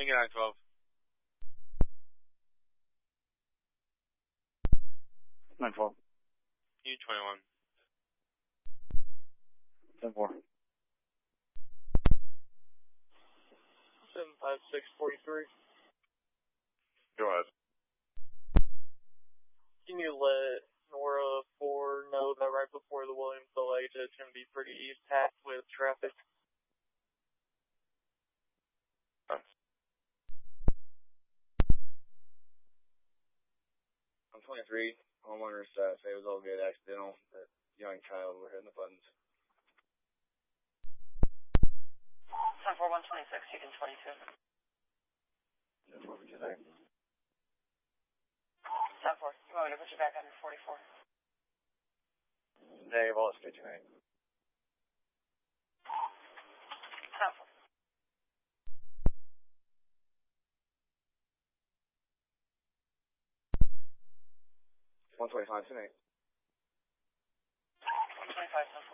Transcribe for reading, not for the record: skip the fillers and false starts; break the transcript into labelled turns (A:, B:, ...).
A: Lincoln I-12.
B: 9-12.
A: U-21.
B: 10-4.
C: 75643.
D: Go ahead.
C: Can you let Nora 4 know that right before the Williamsville exit it's going to be pretty packed with traffic?
E: 23, homeowners say it was all good, accidental, that young child were hitting the buttons.
F: 10-4-126, you can 22.
E: 10-4, good night.
F: 10-4, you want me to put you back under 44?
E: Negative, all is good tonight.
F: 10-4.
E: 125 tonight.
F: 125, 10-4.